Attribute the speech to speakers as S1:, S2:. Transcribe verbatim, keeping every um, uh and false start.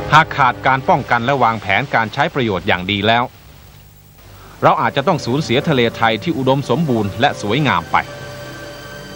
S1: หากขาดการป้องกันและวางแผนการใช้ประโยชน์อย่างดีแล้วเราอาจจะต้องสูญเสียทะเลไทยที่อุดมสมบูรณ์และสวยงามไป